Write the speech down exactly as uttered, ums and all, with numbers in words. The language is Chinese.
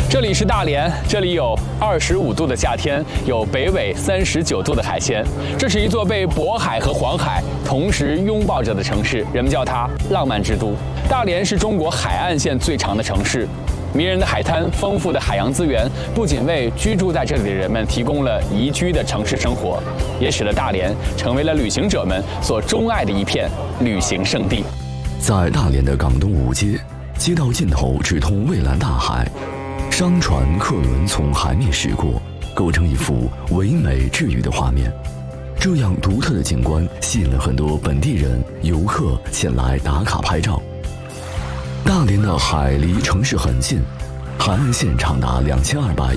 这里是大连，这里有二十五度的夏天，有北纬三十九度的海鲜。这是一座被渤海和黄海同时拥抱着的城市，人们叫它浪漫之都。大连是中国海岸线最长的城市，迷人的海滩、丰富的海洋资源，不仅为居住在这里的人们提供了宜居的城市生活，也使得大连成为了旅行者们所钟爱的一片旅行胜地。 在大连的港东五街，街道尽头直通蔚蓝大海。商船、客轮从海面驶过，构成一幅唯美治愈的画面。这样独特的景观吸引了很多本地人、游客前来打卡拍照。大连的海离城市很近，海岸线长达两千二百